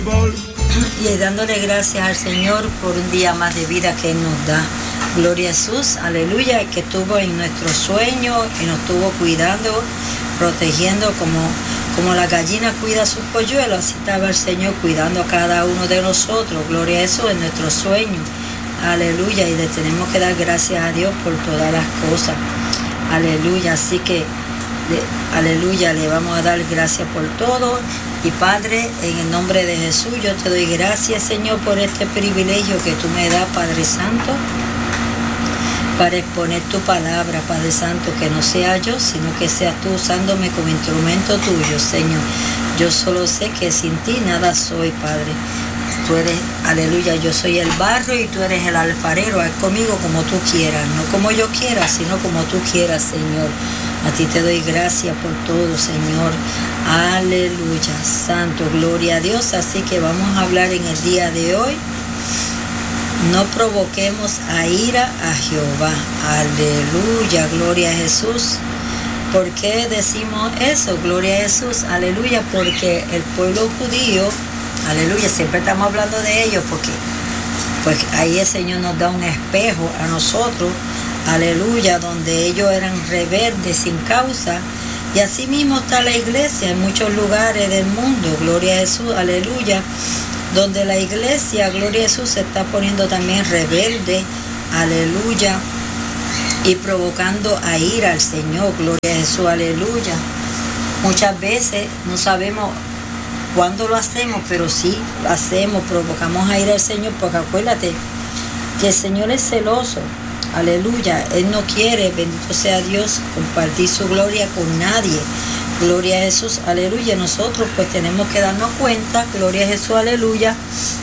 Y dándole gracias al Señor por un día más de vida que Él nos da. Gloria a Jesús, aleluya, que estuvo en nuestro sueño y nos estuvo cuidando, protegiendo como la gallina cuida a sus polluelos, así estaba el Señor cuidando a cada uno de nosotros. Gloria a Jesús en nuestro sueño, aleluya, y le tenemos que dar gracias a Dios por todas las cosas, aleluya, así que aleluya, le vamos a dar gracias por todo. Y Padre, en el nombre de Jesús, yo te doy gracias, Señor, por este privilegio que tú me das, Padre Santo, para exponer tu palabra, Padre Santo, que no sea yo, sino que seas tú usándome como instrumento tuyo, Señor. Yo solo sé que sin ti nada soy, Padre. Tú eres, aleluya, yo soy el barro y tú eres el alfarero. Haz conmigo como tú quieras, no como yo quiera, sino como tú quieras, Señor. A ti te doy gracias por todo, Señor. Aleluya, santo, gloria a Dios. Así que vamos a hablar en el día de hoy. No provoquemos a ira a Jehová. Aleluya, gloria a Jesús. ¿Por qué decimos eso? Gloria a Jesús, aleluya, porque el pueblo judío, aleluya, siempre estamos hablando de ellos porque pues ahí el Señor nos da un espejo a nosotros, aleluya, donde ellos eran rebeldes sin causa. Y así mismo está la iglesia en muchos lugares del mundo, gloria a Jesús, aleluya, donde la iglesia, gloria a Jesús, se está poniendo también rebelde, aleluya, y provocando a ira al Señor, gloria a Jesús, aleluya. Muchas veces no sabemos cuándo lo hacemos, pero sí lo hacemos, provocamos a ira al Señor, porque acuérdate que el Señor es celoso, aleluya, Él no quiere, bendito sea Dios, compartir su gloria con nadie. Gloria a Jesús, aleluya. Nosotros pues tenemos que darnos cuenta, gloria a Jesús, aleluya,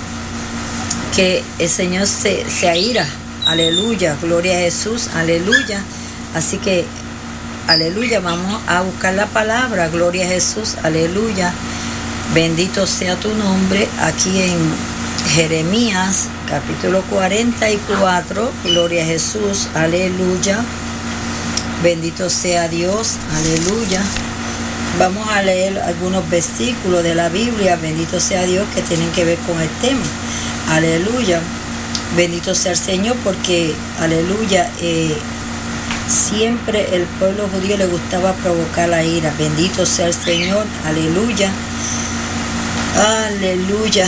que el Señor se aira, aleluya, gloria a Jesús, aleluya. Así que, aleluya, vamos a buscar la palabra, gloria a Jesús, aleluya. Bendito sea tu nombre, aquí en Jeremías, capítulo 44, gloria a Jesús, aleluya. Bendito sea Dios, aleluya. Vamos a leer algunos versículos de la Biblia, bendito sea Dios, que tienen que ver con el tema. Aleluya. Bendito sea el Señor, porque, aleluya, siempre el pueblo judío le gustaba provocar la ira. Bendito sea el Señor, aleluya. Aleluya.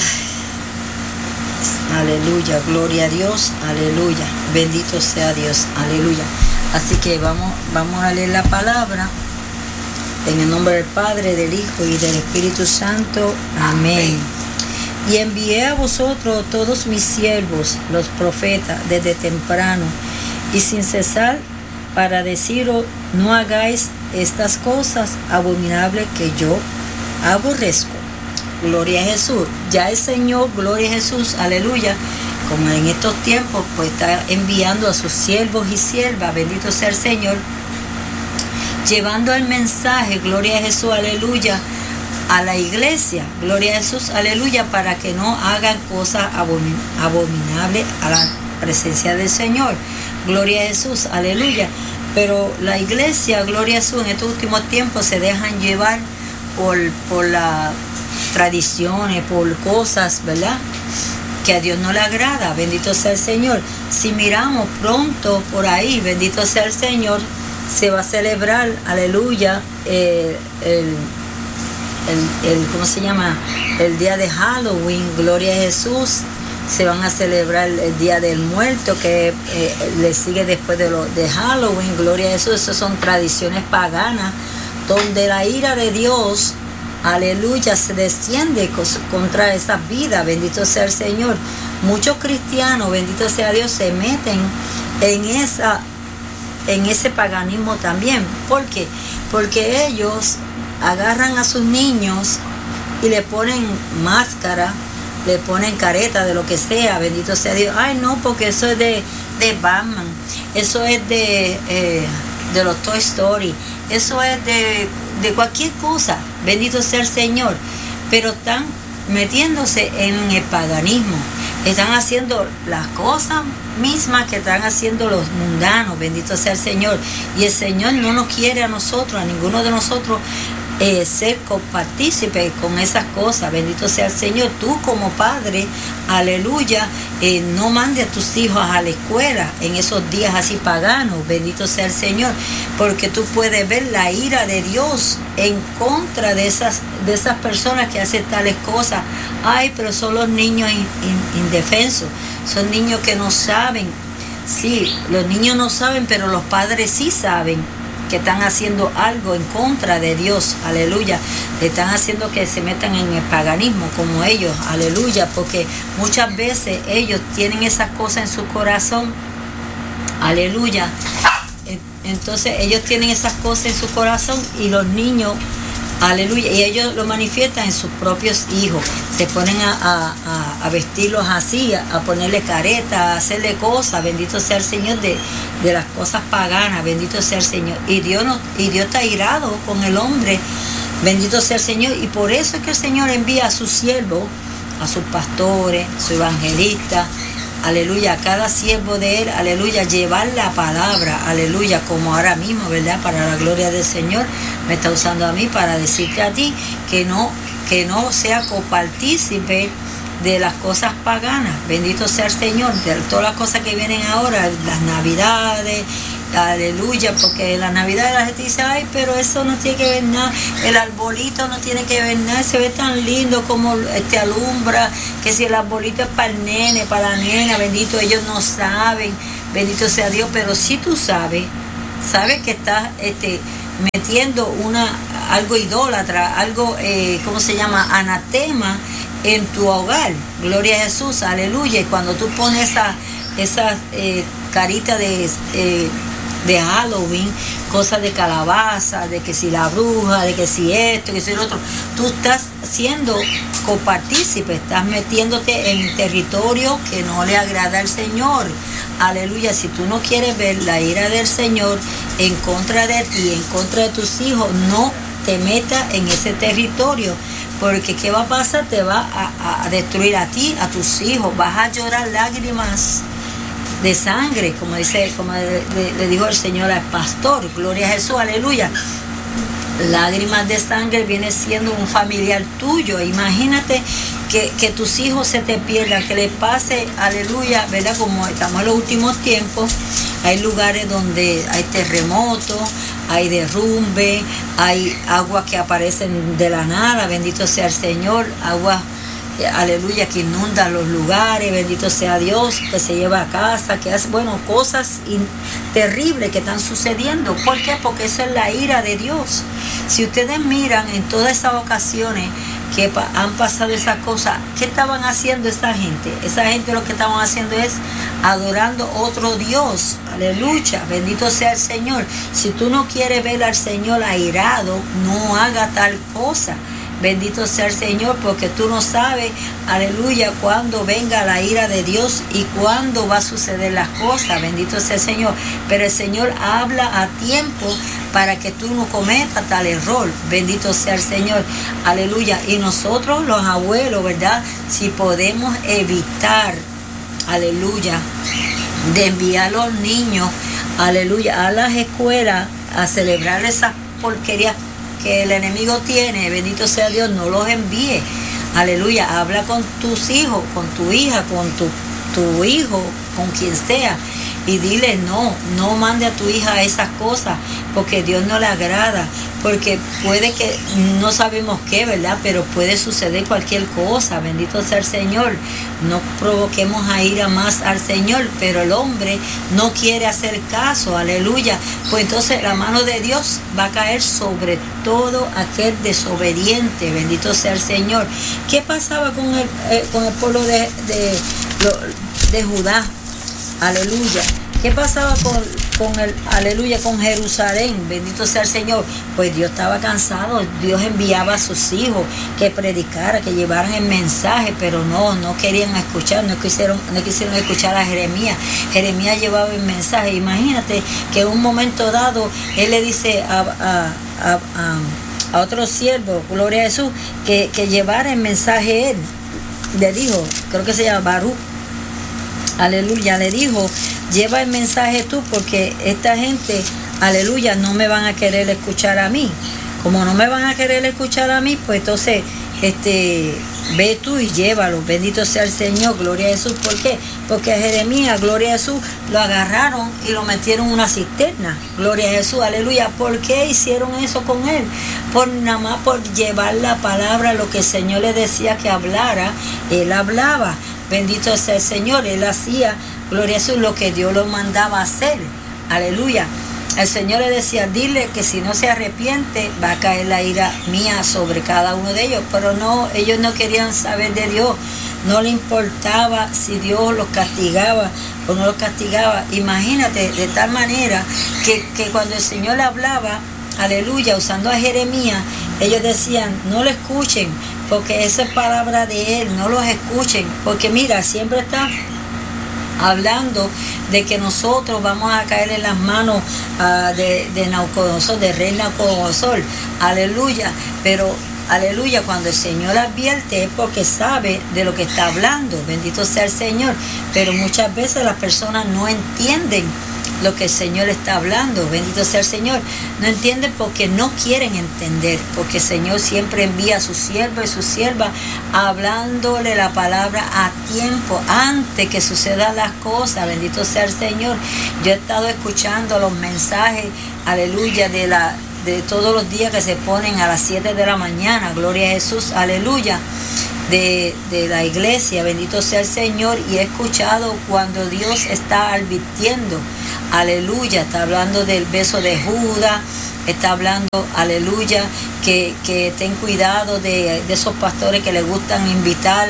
Aleluya, gloria a Dios, aleluya. Bendito sea Dios, aleluya. Así que vamos a leer la palabra. En el nombre del Padre, del Hijo y del Espíritu Santo. Amén. Y envié a vosotros todos mis siervos, los profetas, desde temprano, y sin cesar, para deciros, no hagáis estas cosas abominables que yo aborrezco. Gloria a Jesús. Ya el Señor, gloria a Jesús, aleluya, como en estos tiempos, pues está enviando a sus siervos y siervas, bendito sea el Señor, llevando el mensaje, gloria a Jesús, aleluya, a la iglesia, gloria a Jesús, aleluya, para que no hagan cosas abominables a la presencia del Señor, gloria a Jesús, aleluya. Pero la iglesia, gloria a Jesús, en estos últimos tiempos se dejan llevar por las tradiciones, por cosas, ¿verdad?, que a Dios no le agrada, bendito sea el Señor. Si miramos pronto por ahí, bendito sea el Señor, se va a celebrar, aleluya, ¿cómo se llama? El día de Halloween, gloria a Jesús. Se van a celebrar el día del muerto, que le sigue después de Halloween, gloria a Jesús. Esas son tradiciones paganas, donde la ira de Dios, aleluya, se desciende contra esas vidas, bendito sea el Señor. Muchos cristianos, bendito sea Dios, se meten en ese paganismo también. ¿Por qué? Porque ellos agarran a sus niños y le ponen máscara, le ponen careta de lo que sea, bendito sea Dios. Ay, no, porque eso es de Batman, eso es de los Toy Story, eso es de cualquier cosa, bendito sea el Señor. Pero están metiéndose en el paganismo, están haciendo las cosas mismas que están haciendo los mundanos, bendito sea el Señor. Y el Señor no nos quiere a nosotros, a ninguno de nosotros, ser copartícipe con esas cosas. Bendito sea el Señor. Tú como padre, aleluya, no mandes a tus hijos a la escuela en esos días así paganos. Bendito sea el Señor, porque tú puedes ver la ira de Dios en contra de esas personas que hacen tales cosas. Ay, pero son los niños indefensos, son niños que no saben. Sí, los niños no saben, pero los padres sí saben que están haciendo algo en contra de Dios, aleluya. Le están haciendo que se metan en el paganismo como ellos, aleluya, porque muchas veces ellos tienen esas cosas en su corazón, aleluya. Entonces ellos tienen esas cosas en su corazón y los niños, aleluya, y ellos lo manifiestan en sus propios hijos. Se ponen a vestirlos así, a ponerle careta, a hacerle cosas. Bendito sea el Señor de las cosas paganas. Bendito sea el Señor. Y Dios está irado con el hombre. Bendito sea el Señor. Y por eso es que el Señor envía a sus siervos, a sus pastores, su evangelista, aleluya, a cada siervo de él, aleluya, llevar la palabra, aleluya, como ahora mismo, ¿verdad? Para la gloria del Señor, me está usando a mí para decirte a ti que no sea copartícipe de las cosas paganas. Bendito sea el Señor, de todas las cosas que vienen ahora, las navidades, aleluya, porque en la Navidad la gente dice, ay, pero eso no tiene que ver nada, el arbolito no tiene que ver nada, se ve tan lindo como alumbra, que si el arbolito es para el nene, para la nena, bendito, ellos no saben, bendito sea Dios, pero si tú sabes que estás metiendo algo idólatra, algo, ¿cómo se llama? Anatema en tu hogar, gloria a Jesús, aleluya, y cuando tú pones esa carita de Halloween, cosas de calabaza, de que si la bruja, de que si esto, que si lo otro, tú estás siendo copartícipe, estás metiéndote en territorio que no le agrada al Señor, aleluya. Si tú no quieres ver la ira del Señor en contra de ti, en contra de tus hijos, no te metas en ese territorio, porque ¿qué va a pasar? Te va a destruir a ti, a tus hijos, vas a llorar lágrimas de sangre, como le dijo el Señor al pastor, gloria a Jesús, aleluya. Lágrimas de sangre viene siendo un familiar tuyo. Imagínate que tus hijos se te pierdan, que les pase, aleluya, ¿verdad? Como estamos en los últimos tiempos, hay lugares donde hay terremotos, hay derrumbe, hay aguas que aparecen de la nada, bendito sea el Señor, aguas, aleluya, que inunda los lugares, bendito sea Dios, que se lleva a casa, que hace, bueno, cosas terribles que están sucediendo. ¿Por qué? Porque eso es la ira de Dios. Si ustedes miran en todas esas ocasiones que han pasado esas cosas, ¿qué estaban haciendo esa gente? Esa gente lo que estaban haciendo es adorando otro Dios, aleluya, bendito sea el Señor. Si tú no quieres ver al Señor airado, no haga tal cosa. Bendito sea el Señor, porque tú no sabes, aleluya, cuándo venga la ira de Dios y cuándo va a suceder las cosas. Bendito sea el Señor. Pero el Señor habla a tiempo para que tú no cometas tal error. Bendito sea el Señor. Aleluya. Y nosotros, los abuelos, ¿verdad? Si podemos evitar, aleluya, de enviar a los niños, aleluya, a las escuelas a celebrar esas porquerías que el enemigo tiene, bendito sea Dios, no los envíe, aleluya. Habla con tus hijos, con tu hija, con tu hijo, con quien sea, y dile no mande a tu hija a esas cosas, porque Dios no le agrada, porque puede que, no sabemos qué, ¿verdad? Pero puede suceder cualquier cosa, bendito sea el Señor. No provoquemos a ira más al Señor, pero el hombre no quiere hacer caso, aleluya. Pues entonces la mano de Dios va a caer sobre todo aquel desobediente, bendito sea el Señor. ¿Qué pasaba con el pueblo de Judá? Aleluya. ¿Qué pasaba con Jerusalén? Bendito sea el Señor. Pues Dios estaba cansado. Dios enviaba a sus hijos que predicaran, que llevaran el mensaje, pero no querían escuchar, no quisieron escuchar a Jeremías. Jeremías llevaba el mensaje. Imagínate que en un momento dado él le dice a otro siervo, gloria a Jesús, que llevara el mensaje él. Le dijo, creo que se llama Baruch. Aleluya, le dijo, lleva el mensaje tú, porque esta gente, aleluya, no me van a querer escuchar a mí. como no me van a querer escuchar a mí, pues entonces ve tú y llévalo, bendito sea el Señor, gloria a Jesús. ¿Por qué? Porque a Jeremías, gloria a Jesús, lo agarraron y lo metieron en una cisterna, gloria a Jesús, aleluya. ¿Por qué hicieron eso con él? Nada más por llevar la palabra, lo que el Señor le decía que hablara, él hablaba, bendito sea el Señor, él hacía, gloria a Jesús, lo que Dios lo mandaba a hacer, aleluya. El Señor le decía, dile que si no se arrepiente va a caer la ira mía sobre cada uno de ellos. Pero no, ellos no querían saber de Dios. No le importaba si Dios los castigaba o no los castigaba. Imagínate, de tal manera que cuando el Señor le hablaba, aleluya, usando a Jeremías, ellos decían, no lo escuchen, porque esa es palabra de Él, no los escuchen. Porque mira, siempre está hablando de que nosotros vamos a caer en las manos de Nabucodonosor, del rey Nabucodonosor, aleluya. Pero aleluya, cuando el Señor advierte es porque sabe de lo que está hablando, bendito sea el Señor. Pero muchas veces las personas no entienden lo que el Señor está hablando, bendito sea el Señor. No entienden porque no quieren entender, porque el Señor siempre envía a su siervo y su sierva hablándole la palabra a tiempo, antes que sucedan las cosas, bendito sea el Señor. Yo he estado escuchando los mensajes, aleluya, de todos los días que se ponen a las 7 de la mañana, gloria a Jesús, aleluya, de la iglesia, bendito sea el Señor, y he escuchado cuando Dios está advirtiendo, aleluya, está hablando del beso de Judas, está hablando, aleluya, que ten cuidado de esos pastores que les gustan invitar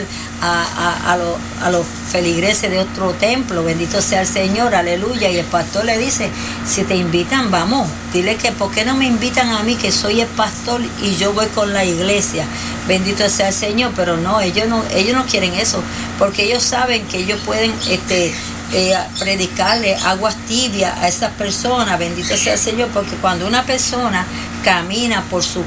a los feligreses de otro templo, bendito sea el Señor, aleluya. Y el pastor le dice, si te invitan, vamos, dile que ¿por qué no me invitan a mí, que soy el pastor y yo voy con la iglesia? Bendito sea el Señor. Pero no, ellos no quieren eso, porque ellos saben que ellos pueden predicarle aguas tibias a esas personas, bendito sea el Señor. Porque cuando una persona camina por su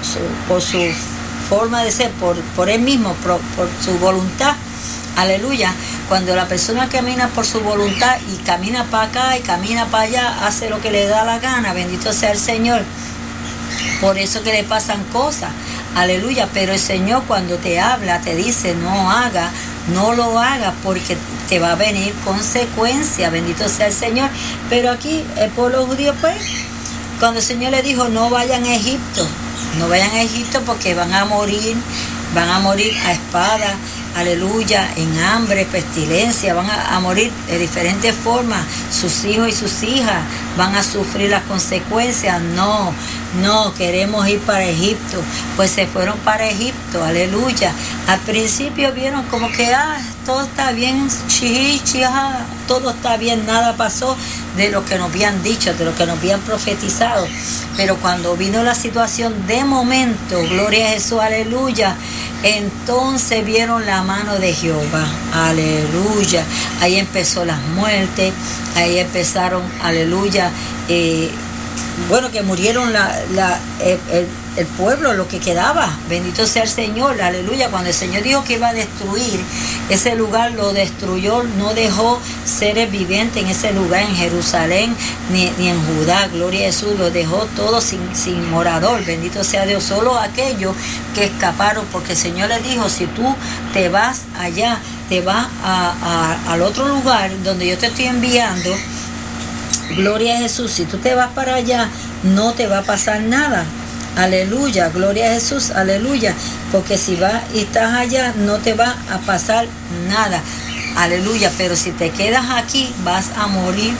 forma de ser, por él mismo, por su voluntad, aleluya, cuando la persona camina por su voluntad y camina para acá y camina para allá, hace lo que le da la gana, bendito sea el Señor. Por eso que le pasan cosas, aleluya. Pero el Señor cuando te habla, te dice, no lo haga, porque te va a venir consecuencia, bendito sea el Señor. Pero aquí el pueblo judío, pues, cuando el Señor le dijo, no vayan a Egipto porque van a morir a espada, aleluya, en hambre, pestilencia, van a morir de diferentes formas, sus hijos y sus hijas van a sufrir las consecuencias. No, queremos ir para Egipto. Pues se fueron para Egipto, aleluya. Al principio vieron como que, todo está bien, todo está bien, nada pasó de lo que nos habían dicho, de lo que nos habían profetizado. Pero cuando vino la situación de momento, gloria a Jesús, aleluya, entonces vieron la mano de Jehová, aleluya. Ahí empezó las muertes, ahí empezaron, aleluya, que murieron el pueblo, lo que quedaba, bendito sea el Señor, aleluya. Cuando el Señor dijo que iba a destruir ese lugar, lo destruyó, no dejó seres vivientes en ese lugar, en Jerusalén, ni en Judá, gloria a Jesús, lo dejó todo sin morador, bendito sea Dios, solo aquellos que escaparon, porque el Señor les dijo, si tú te vas allá, te vas al otro lugar donde yo te estoy enviando, gloria a Jesús, si tú te vas para allá, no te va a pasar nada. Aleluya, gloria a Jesús, aleluya. Porque si vas y estás allá, no te va a pasar nada. Aleluya, pero si te quedas aquí, vas a morir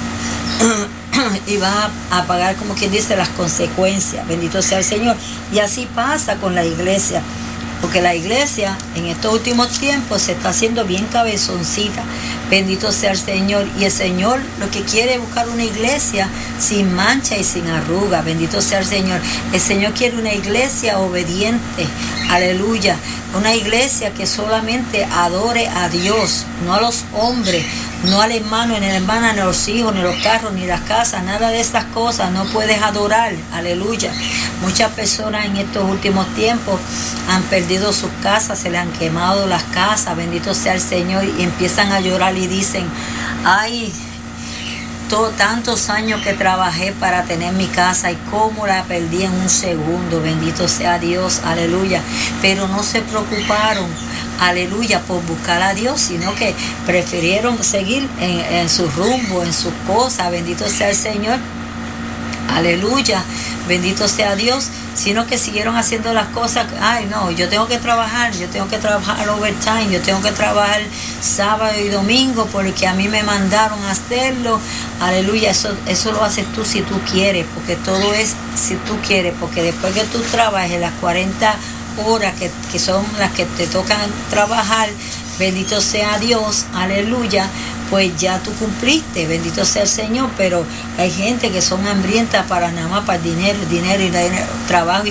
y vas a pagar, como quien dice, las consecuencias. Bendito sea el Señor. Y así pasa con la iglesia. Porque la iglesia en estos últimos tiempos se está haciendo bien cabezoncita. Bendito sea el Señor. Y el Señor lo que quiere es buscar una iglesia sin mancha y sin arruga. Bendito sea el Señor. El Señor quiere una iglesia obediente. Aleluya. Una iglesia que solamente adore a Dios, no a los hombres, no al hermano, ni a la hermana, ni a los hijos, ni los carros, ni las casas, nada de estas cosas. No puedes adorar. Aleluya. Muchas personas en estos últimos tiempos han perdido sus casas, se le han quemado las casas, bendito sea el Señor, y empiezan a llorar y dicen, ay, tantos años que trabajé para tener mi casa y cómo la perdí en un segundo, bendito sea Dios, aleluya. Pero no se preocuparon, aleluya, por buscar a Dios, sino que prefirieron seguir en su rumbo, en sus cosas, bendito sea el Señor. Aleluya, bendito sea Dios, sino que siguieron haciendo las cosas. Ay, no, yo tengo que trabajar overtime, yo tengo que trabajar sábado y domingo porque a mí me mandaron a hacerlo. Aleluya, eso lo haces tú si tú quieres, porque todo es si tú quieres, porque después que tú trabajes las 40 horas que son las que te tocan trabajar, bendito sea Dios, aleluya, pues ya tú cumpliste, bendito sea el Señor. Pero hay gente que son hambrientas para nada más para el dinero, trabajo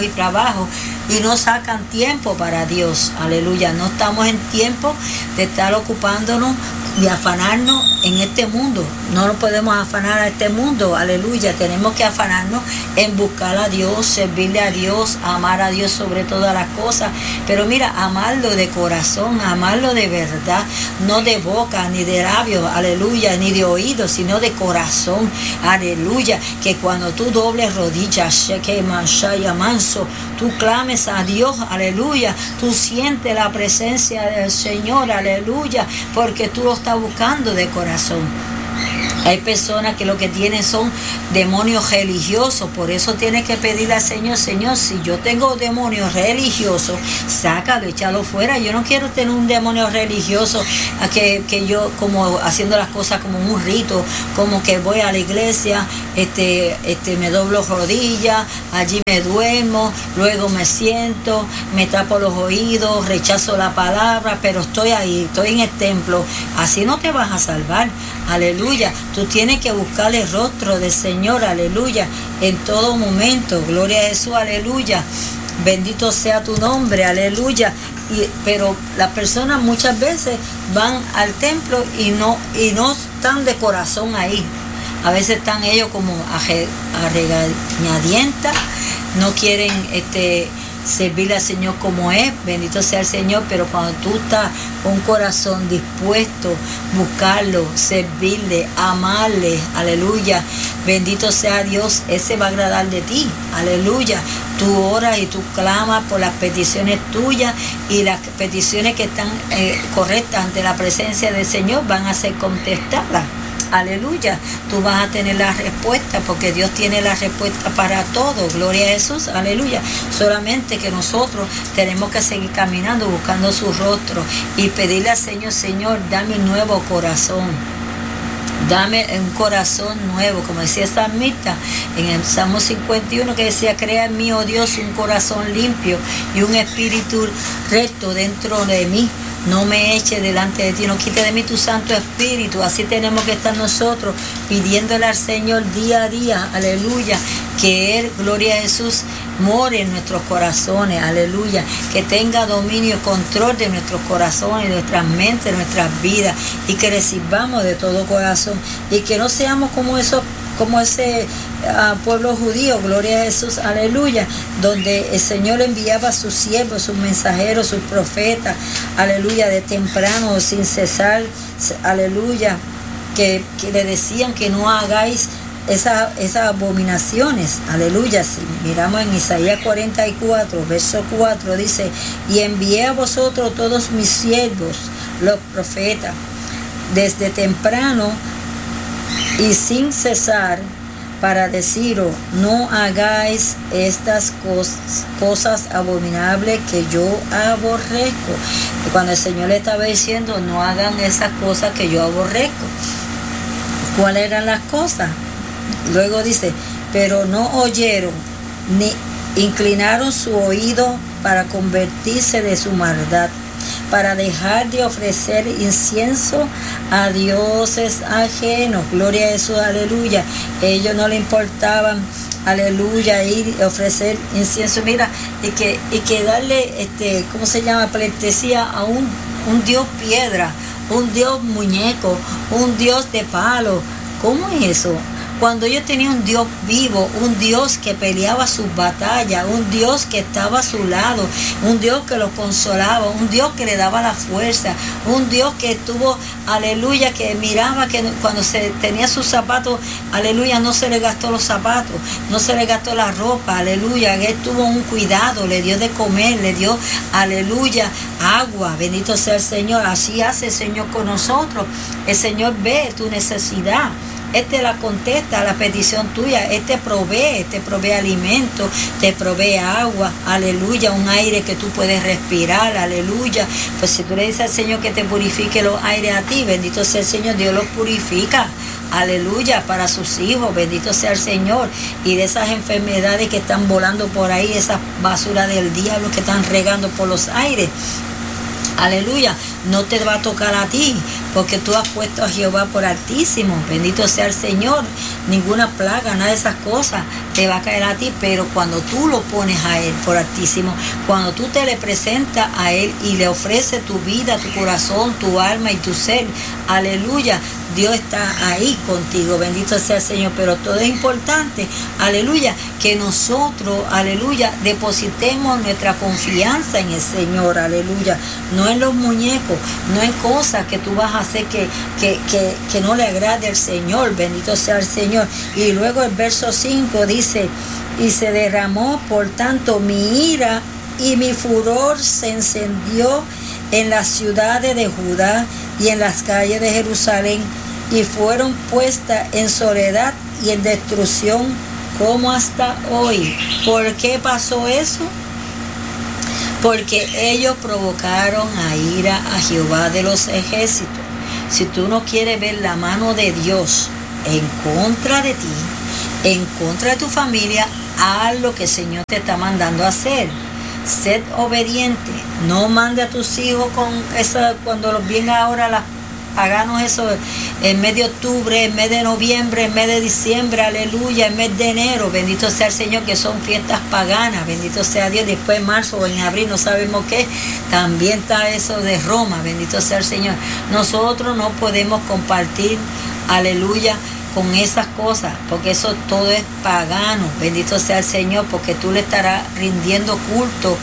y no sacan tiempo para Dios, aleluya. No estamos en tiempo de estar ocupándonos y afanarnos en este mundo. No nos podemos afanar a este mundo, aleluya. Tenemos que afanarnos en buscar a Dios, servirle a Dios, amar a Dios sobre todas las cosas. Pero mira, amarlo de corazón, amarlo de verdad, no de boca ni de labios, aleluya, ni de oídos, sino de corazón, aleluya. Que cuando tú dobles rodillas, manso, tú clames a Dios, aleluya, tú sientes la presencia del Señor, aleluya, porque tú lo estás buscando de corazón. Hay personas que lo que tienen son demonios religiosos, por eso tienes que pedirle al Señor, Señor, si yo tengo demonios religiosos, sácalo, échalo fuera. Yo no quiero tener un demonio religioso que yo como haciendo las cosas como un rito, como que voy a la iglesia, me doblo rodillas, allí me duermo, luego me siento, me tapo los oídos, rechazo la palabra, pero estoy ahí, estoy en el templo. Así no te vas a salvar, aleluya. Tú tienes que buscar el rostro del Señor, aleluya, en todo momento. Gloria a Jesús, aleluya. Bendito sea tu nombre, aleluya. Pero las personas muchas veces van al templo y no están de corazón ahí. A veces están ellos como a regañadientas, no quieren servirle al Señor como es, bendito sea el Señor. Pero cuando tú estás con un corazón dispuesto a buscarlo, servirle, amarle, aleluya, bendito sea Dios, ese va a agradar de ti, aleluya. Tú oras y tú clamas por las peticiones tuyas, y las peticiones que están correctas ante la presencia del Señor van a ser contestadas. Aleluya, tú vas a tener la respuesta, porque Dios tiene la respuesta para todo. Gloria a Jesús, aleluya. Solamente que nosotros tenemos que seguir caminando, buscando su rostro y pedirle al Señor, Señor, dame un nuevo corazón. Dame un corazón nuevo, como decía el salmista en el Salmo 51, que decía, crea en mí, oh Dios, un corazón limpio y un espíritu recto dentro de mí. No me eche delante de ti, no quite de mí tu Santo Espíritu. Así tenemos que estar nosotros pidiéndole al Señor día a día, aleluya, que Él, gloria a Jesús, more en nuestros corazones, aleluya, que tenga dominio y control de nuestros corazones, de nuestras mentes, de nuestras vidas, y que le sirvamos de todo corazón, y que no seamos como ese pueblo judío, gloria a Jesús, aleluya, donde el Señor enviaba a sus siervos, sus mensajeros, sus profetas, aleluya, de temprano, sin cesar, aleluya, que le decían que no hagáis esas abominaciones, aleluya. Si miramos en Isaías 44, verso 4, dice, y envié a vosotros todos mis siervos, los profetas, desde temprano y sin cesar, para deciros, no hagáis estas cosas abominables que yo aborrezco. Y cuando el Señor le estaba diciendo, no hagan esas cosas que yo aborrezco, ¿cuáles eran las cosas? Luego dice, pero no oyeron, ni inclinaron su oído para convertirse de su maldad, para dejar de ofrecer incienso a dioses ajenos. Gloria a Jesús, aleluya. Ellos no le importaban, aleluya, ir a ofrecer incienso, mira, y que darle, ¿cómo se llama? Pleitesía a un Dios piedra, un Dios muñeco, un Dios de palo. ¿Cómo es eso? cuando ellos tenían un Dios vivo, un Dios que peleaba sus batallas, un Dios que estaba a su lado, un Dios que los consolaba, un Dios que le daba la fuerza, un Dios que estuvo, aleluya, que miraba que cuando se tenía sus zapatos, aleluya, no se le gastó los zapatos, no se le gastó la ropa, aleluya, él tuvo un cuidado, le dio de comer, le dio, aleluya, agua, bendito sea el Señor. Así hace el Señor con nosotros. El Señor ve tu necesidad, Él te la contesta a la petición tuya, Él te provee alimento, te provee agua, aleluya, un aire que tú puedes respirar, aleluya. Pues si tú le dices al Señor que te purifique los aires a ti, bendito sea el Señor, Dios los purifica, aleluya, para sus hijos, bendito sea el Señor. Y de esas enfermedades que están volando por ahí, esas basuras del diablo que están regando por los aires, aleluya, no te va a tocar a ti, porque tú has puesto a Jehová por altísimo, bendito sea el Señor. Ninguna plaga, nada de esas cosas te va a caer a ti, pero cuando tú lo pones a Él por altísimo, cuando tú te le presentas a Él y le ofreces tu vida, tu corazón, tu alma y tu ser, aleluya, Dios está ahí contigo, bendito sea el Señor. Pero todo es importante, aleluya, que nosotros, aleluya, depositemos nuestra confianza en el Señor, aleluya, no en los muñecos, no en cosas que tú vas a hacer que no le agrade al Señor, bendito sea el Señor. Y luego el verso 5 dice, y se derramó por tanto mi ira y mi furor se encendió en las ciudades de Judá y en las calles de Jerusalén, y fueron puestas en soledad y en destrucción como hasta hoy. ¿Por qué pasó eso? Porque ellos provocaron a ira a Jehová de los ejércitos. Si tú no quieres ver la mano de Dios en contra de ti, en contra de tu familia, haz lo que el Señor te está mandando a hacer. Sed obediente. No mande a tus hijos con eso, cuando los venga ahora las paganos, eso en mes de octubre, en mes de noviembre, en mes de diciembre, aleluya, en mes de enero, bendito sea el Señor, que son fiestas paganas, bendito sea Dios. Después en marzo o en abril, no sabemos qué, también está eso de Roma, bendito sea el Señor. Nosotros no podemos compartir, aleluya, con esas cosas, porque eso todo es pagano, bendito sea el Señor, porque tú le estarás rindiendo culto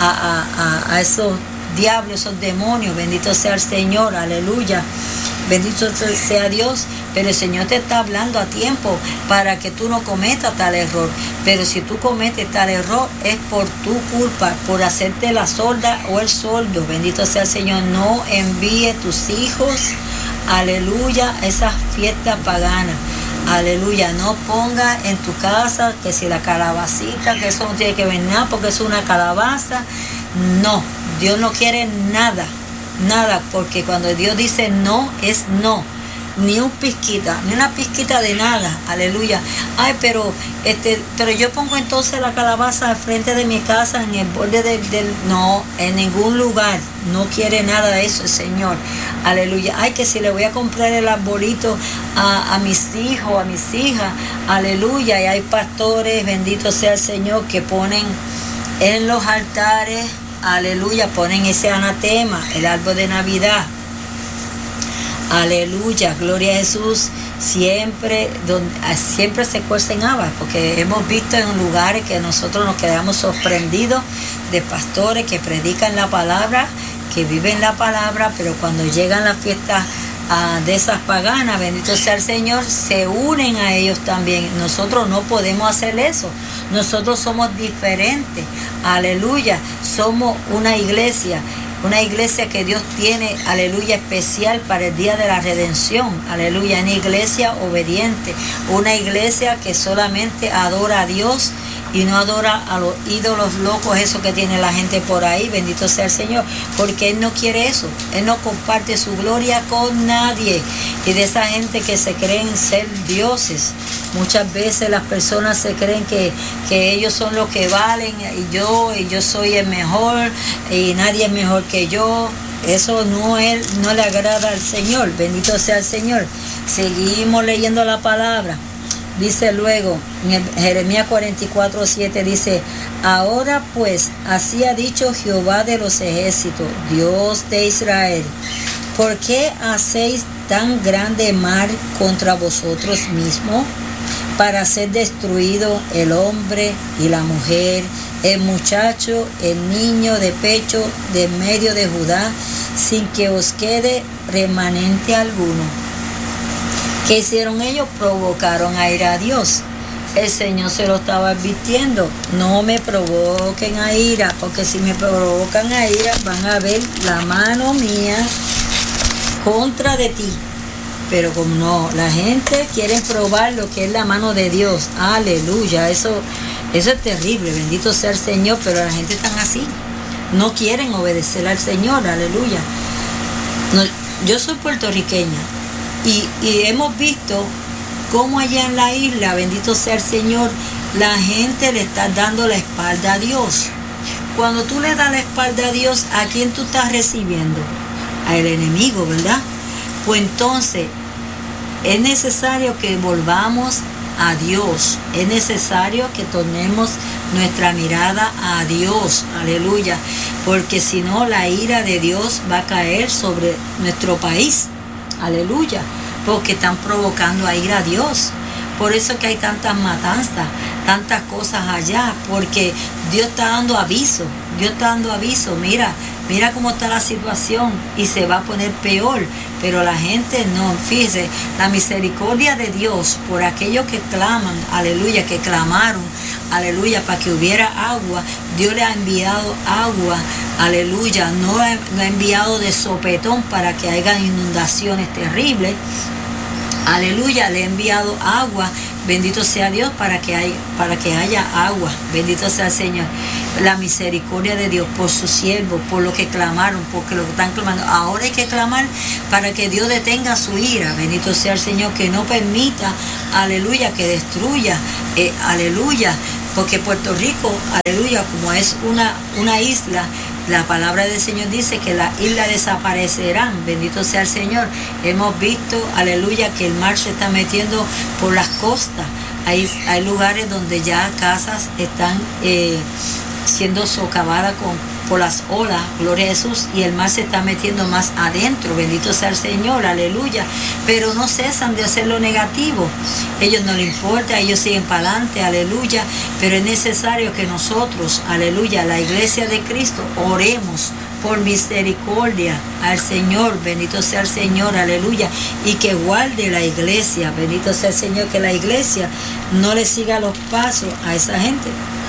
a esos diablos, esos demonios, bendito sea el Señor, aleluya, bendito sea Dios. Pero el Señor te está hablando a tiempo para que tú no cometas tal error. Pero si tú cometes tal error, es por tu culpa, por hacerte la sorda o el sordo, bendito sea el Señor. No envíe tus hijos, aleluya, esas fiestas paganas, aleluya. No ponga en tu casa que si la calabacita, que eso no tiene que ver nada porque es una calabaza. No, Dios no quiere nada, porque cuando Dios dice no, es no. Ni un pizquita, ni una pizquita de nada, aleluya. Ay, pero yo pongo entonces la calabaza al frente de mi casa, en el borde no, en ningún lugar. No quiere nada de eso el Señor, aleluya. Ay, que si le voy a comprar el arbolito a mis hijos, a mis hijas, aleluya. Y hay pastores, bendito sea el Señor, que ponen en los altares, aleluya, ponen ese anatema, el árbol de Navidad. Aleluya, gloria a Jesús. Siempre se cuecen habas, porque hemos visto en lugares que nosotros nos quedamos sorprendidos de pastores que predican la palabra, que viven la palabra, pero cuando llegan las fiestas de esas paganas, bendito sea el Señor, se unen a ellos también. Nosotros no podemos hacer eso. Nosotros somos diferentes, aleluya. Somos una iglesia que Dios tiene, aleluya, especial para el día de la redención, aleluya. Una iglesia obediente, una iglesia que solamente adora a Dios y no adora a los ídolos locos, eso que tiene la gente por ahí, bendito sea el Señor, porque Él no quiere eso. Él no comparte su gloria con nadie. Y de esa gente que se creen ser dioses, muchas veces las personas se creen que ellos son los que valen, y yo soy el mejor y nadie es mejor que yo. Eso no le agrada al Señor, bendito sea el Señor. Seguimos leyendo la palabra. Dice luego, en Jeremías 44:7 dice, ahora pues, así ha dicho Jehová de los ejércitos, Dios de Israel, ¿por qué hacéis tan grande mal contra vosotros mismos? para ser destruido el hombre y la mujer, el muchacho, el niño de pecho de medio de Judá, sin que os quede remanente alguno. ¿Qué hicieron ellos? Provocaron a ira a Dios. El Señor se lo estaba advirtiendo: no me provoquen a ira, porque si me provocan a ira van a ver la mano mía contra de ti. Pero como no, la gente quiere probar lo que es la mano de Dios. Aleluya, eso es terrible, bendito sea el Señor, pero la gente está así. No quieren obedecer al Señor, aleluya. No, yo soy puertorriqueña y hemos visto cómo allá en la isla, bendito sea el Señor, la gente le está dando la espalda a Dios. Cuando tú le das la espalda a Dios, ¿a quién tú estás recibiendo? Al enemigo, ¿verdad? Pues entonces es necesario que volvamos a Dios, es necesario que tornemos nuestra mirada a Dios, aleluya, porque si no la ira de Dios va a caer sobre nuestro país, aleluya, porque están provocando a ira a Dios. Por eso que hay tantas matanzas, tantas cosas allá, porque Dios está dando aviso, mira cómo está la situación y se va a poner peor, pero la gente no, fíjese, la misericordia de Dios por aquellos que claman, aleluya, que clamaron, aleluya, para que hubiera agua, Dios le ha enviado agua, aleluya, no ha enviado de sopetón para que haya inundaciones terribles. Aleluya, le he enviado agua, bendito sea Dios, para que haya agua, bendito sea el Señor. La misericordia de Dios por sus siervos, por lo que clamaron, porque lo que están clamando. Ahora hay que clamar para que Dios detenga su ira, bendito sea el Señor, que no permita, aleluya, que destruya, aleluya, porque Puerto Rico, aleluya, como es una isla, la palabra del Señor dice que las islas desaparecerán, bendito sea el Señor. Hemos visto, aleluya, que el mar se está metiendo por las costas. Hay lugares donde ya casas están siendo socavadas por las olas, gloria a Jesús, y el mar se está metiendo más adentro, bendito sea el Señor, aleluya, pero no cesan de hacer lo negativo, ellos no les importa, ellos siguen para adelante, aleluya, pero es necesario que nosotros, aleluya, la iglesia de Cristo, oremos por misericordia al Señor, bendito sea el Señor, aleluya, y que guarde la iglesia, bendito sea el Señor, que la iglesia no le siga los pasos a esa gente.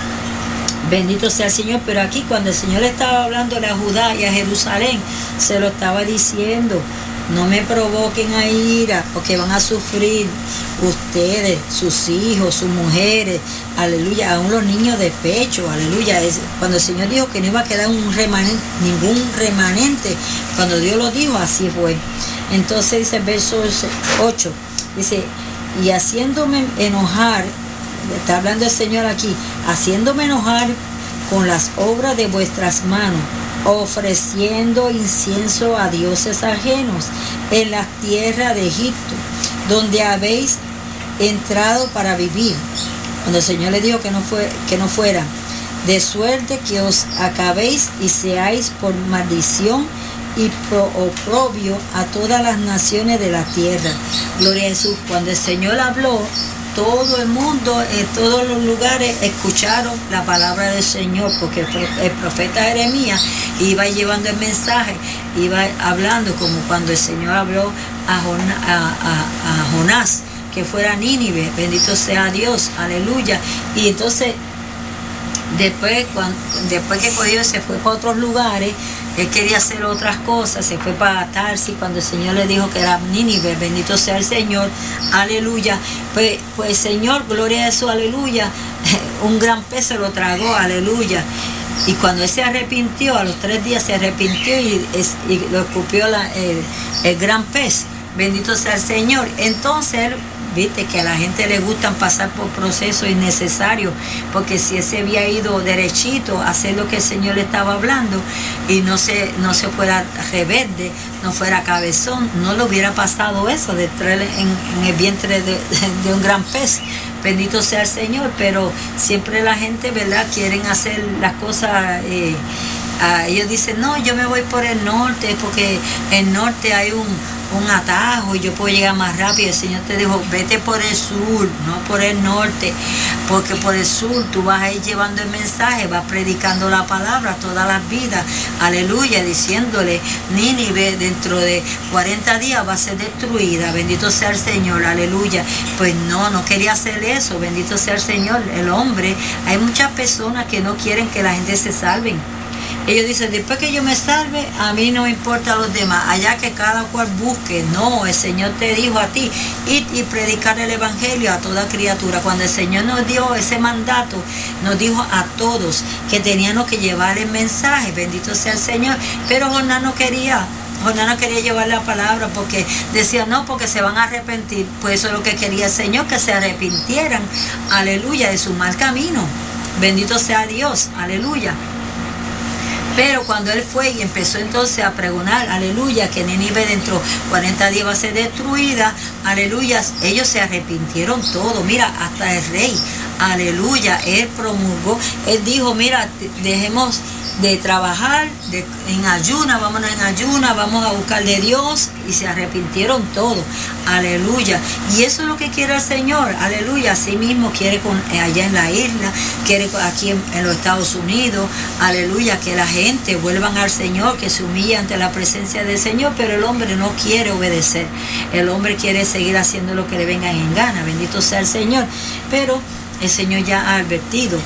Bendito sea el Señor, pero aquí cuando el Señor estaba hablando a Judá y a Jerusalén, se lo estaba diciendo: no me provoquen a ira, porque van a sufrir ustedes, sus hijos, sus mujeres, aleluya, aún los niños de pecho, aleluya. Cuando el Señor dijo que no iba a quedar ningún remanente, cuando Dios lo dijo, así fue. Entonces dice el verso 8, dice: y haciéndome enojar, está hablando el Señor aquí, haciéndome enojar con las obras de vuestras manos, ofreciendo incienso a dioses ajenos en las tierras de Egipto, donde habéis entrado para vivir. Cuando el Señor le dijo que no fuera, de suerte que os acabéis y seáis por maldición y oprobio a todas las naciones de la tierra. Gloria a Jesús. Cuando el Señor habló, todo el mundo, en todos los lugares, escucharon la palabra del Señor, porque el profeta Jeremías iba llevando el mensaje, iba hablando como cuando el Señor habló a Jonás, que fuera a Nínive, bendito sea Dios, aleluya. Y entonces, después que Dios se fue para otros lugares, él quería hacer otras cosas, se fue para Tarsis cuando el Señor le dijo que era Nínive, bendito sea el Señor, aleluya. Pues Señor, gloria a eso, aleluya, un gran pez se lo tragó, aleluya. Y cuando él se arrepintió, a los 3 días se arrepintió y lo escupió el gran pez, bendito sea el Señor. Entonces viste que a la gente le gustan pasar por procesos innecesarios, porque si él se había ido derechito a hacer lo que el Señor le estaba hablando y no se fuera rebelde, no fuera cabezón, no le hubiera pasado eso de entrar en el vientre de un gran pez, bendito sea el Señor. Pero siempre la gente, ¿verdad?, quieren hacer las cosas ellos dicen, no, yo me voy por el norte porque el norte hay un atajo y yo puedo llegar más rápido. El Señor te dijo, vete por el sur, no por el norte, porque por el sur tú vas a ir llevando el mensaje, vas predicando la palabra todas las vidas, aleluya, diciéndole, Nínive dentro de 40 días va a ser destruida, bendito sea el Señor, aleluya. Pues no quería hacer eso, bendito sea el Señor. El hombre, hay muchas personas que no quieren que la gente se salven. Ellos dicen, después que yo me salve, a mí no me importa a los demás, allá que cada cual busque. No, el Señor te dijo a ti, ir y predicar el evangelio a toda criatura. Cuando el Señor nos dio ese mandato, nos dijo a todos que teníamos que llevar el mensaje, bendito sea el Señor. Pero Jonás no quería llevar la palabra porque decía, no, porque se van a arrepentir. Pues eso es lo que quería el Señor, que se arrepintieran, aleluya, de su mal camino. Bendito sea Dios, aleluya. Pero cuando él fue y empezó entonces a pregonar, aleluya, que Nínive dentro de 40 días va a ser destruida, aleluya, ellos se arrepintieron todos, mira, hasta el rey, aleluya, él promulgó, él dijo, mira, dejemos de trabajar en ayuna, vámonos en ayuna, vamos a buscar de Dios, y se arrepintieron todos, aleluya. Y eso es lo que quiere el Señor, aleluya. Así mismo quiere allá en la isla, quiere aquí en los Estados Unidos, aleluya, que la gente vuelvan al Señor, que se humille ante la presencia del Señor, pero el hombre no quiere obedecer, el hombre quiere seguir haciendo lo que le venga en gana, bendito sea el Señor. Pero el Señor ya ha advertido,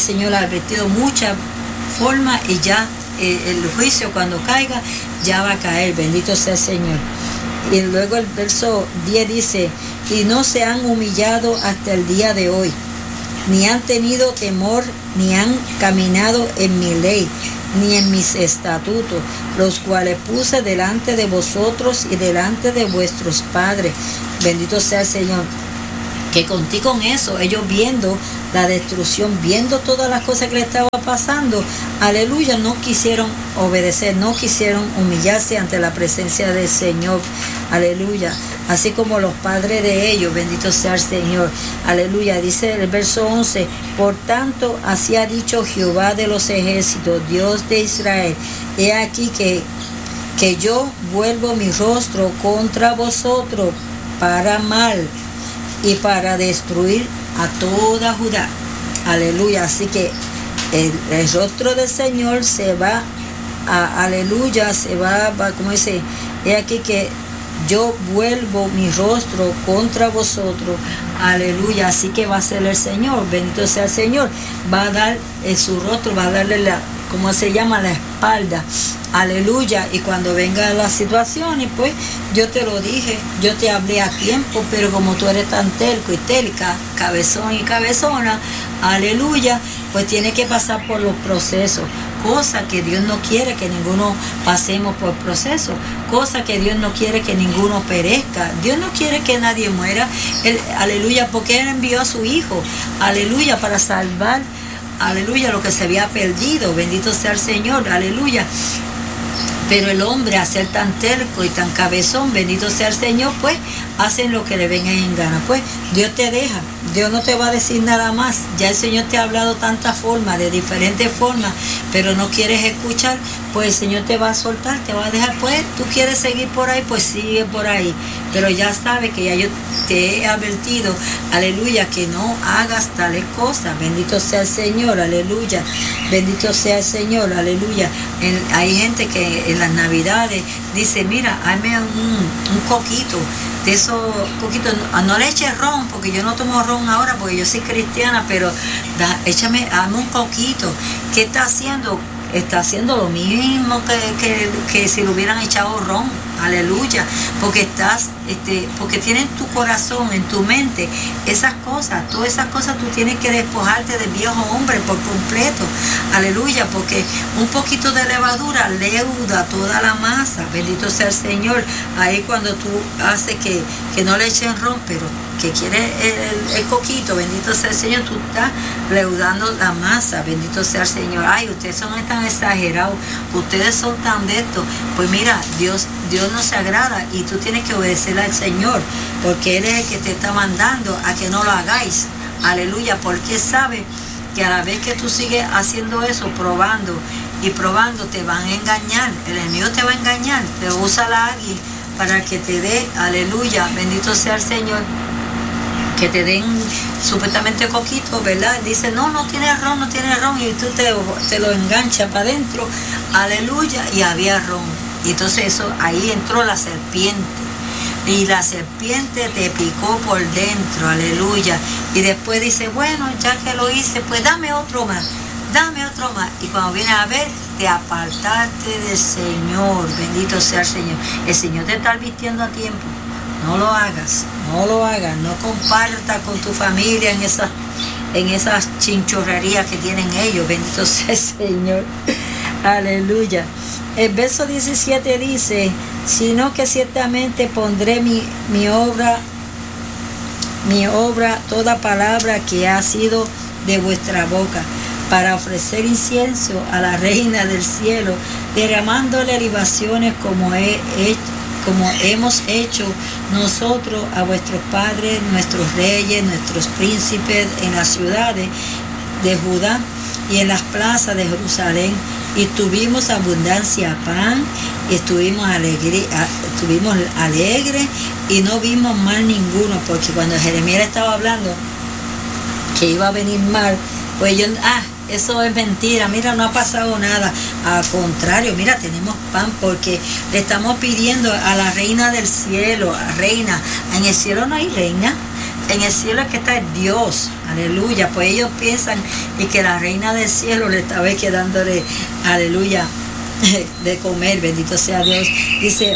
muchas forma, y ya el juicio cuando caiga ya va a caer, bendito sea el Señor. Y luego el verso 10 dice, y no se han humillado hasta el día de hoy, ni han tenido temor, ni han caminado en mi ley, ni en mis estatutos, los cuales puse delante de vosotros y delante de vuestros padres, bendito sea el Señor. Que contigo con eso, ellos viendo la destrucción, viendo todas las cosas que le estaba pasando, aleluya, no quisieron obedecer, no quisieron humillarse ante la presencia del Señor, aleluya, así como los padres de ellos, bendito sea el Señor, aleluya. Dice el verso 11, por tanto, así ha dicho Jehová de los ejércitos, Dios de Israel, he aquí que yo vuelvo mi rostro contra vosotros para mal, y para destruir a toda Judá, aleluya. Así que el rostro del Señor se va aleluya, se va, como dice, he aquí que yo vuelvo mi rostro contra vosotros, aleluya. Así que va a ser el Señor, bendito sea el Señor, va a dar su rostro, va a darle la espalda, aleluya. Y cuando vengan las situaciones, pues yo te lo dije, yo te hablé a tiempo, pero como tú eres tan terco y terca, cabezón y cabezona, aleluya, pues tiene que pasar por los procesos, cosa que Dios no quiere que ninguno pasemos por procesos, cosa que Dios no quiere que ninguno perezca, Dios no quiere que nadie muera, aleluya, porque Él envió a su Hijo, aleluya, para salvar, aleluya, lo que se había perdido, bendito sea el Señor, aleluya. Pero el hombre, a ser tan terco y tan cabezón, bendito sea el Señor, pues hacen lo que le venga en gana. Pues Dios te deja, Dios no te va a decir nada más. Ya el Señor te ha hablado de tantas formas, de diferentes formas, pero no quieres escuchar, pues el Señor te va a soltar, te va a dejar. Pues tú quieres seguir por ahí, pues sigue por ahí. Pero ya sabes que ya yo te he advertido, aleluya, que no hagas tales cosas. Bendito sea el Señor, aleluya. Bendito sea el Señor, aleluya. Hay gente que en las Navidades dice, mira, hazme un coquito, de esos coquitos, no le eches ron, porque yo no tomo ron ahora, porque yo soy cristiana, pero hazme un coquito. ¿Qué está haciendo? Está haciendo lo mismo que si lo hubieran echado ron, aleluya, porque porque tienes en tu corazón, en tu mente, esas cosas, todas esas cosas tú tienes que despojarte del viejo hombre por completo, aleluya, porque un poquito de levadura leuda toda la masa, bendito sea el Señor. Ahí cuando tú haces que no le echen ron, pero que quiere el coquito, bendito sea el Señor, tú estás leudando la masa, bendito sea el Señor. Ay, ustedes son tan exagerados, ustedes son tan de esto. Pues mira, Dios no se agrada y tú tienes que obedecerle al Señor, porque Él es el que te está mandando a que no lo hagáis, aleluya, porque sabe que a la vez que tú sigues haciendo eso, probando y probando te van a engañar. El enemigo te va a engañar, te usa la alguien para que te dé, aleluya, bendito sea el Señor, que te den supuestamente coquito, ¿verdad? Dice, no tiene ron, y tú te lo enganchas para adentro, aleluya, y había ron. Y entonces eso, ahí entró la serpiente, y la serpiente te picó por dentro, aleluya. Y después dice, bueno, ya que lo hice, pues dame otro más. Y cuando vienes a ver, te apartaste del Señor, bendito sea el Señor. El Señor te está vistiendo a tiempo. No lo hagas, no compartas con tu familia en esas chinchorrerías que tienen ellos, bendito sea el Señor, aleluya. El verso 17 dice, sino que ciertamente pondré mi obra, toda palabra que ha sido de vuestra boca, para ofrecer incienso a la Reina del cielo, derramándole libaciones como hemos hecho nosotros a vuestros padres, nuestros reyes, nuestros príncipes en las ciudades de Judá y en las plazas de Jerusalén, y tuvimos abundancia de pan, y estuvimos alegres y no vimos mal ninguno, porque cuando Jeremías estaba hablando que iba a venir mal, pues yo, eso es mentira, mira, no ha pasado nada. Al contrario, mira, tenemos pan porque le estamos pidiendo a la Reina del cielo, reina. En el cielo no hay reina, en el cielo es que está Dios, aleluya. Pues ellos piensan y que la Reina del cielo le estaba quedándole, aleluya, de comer, bendito sea Dios. Dice,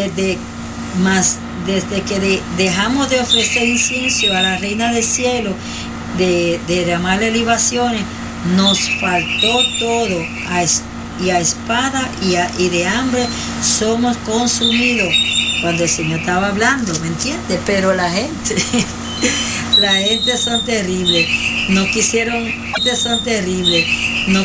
desde que dejamos de ofrecer incienso a la Reina del cielo, de derramarle libaciones, nos faltó todo, y a espada y de hambre somos consumidos. Cuando el Señor estaba hablando, ¿me entiendes? Pero la gente son terribles, no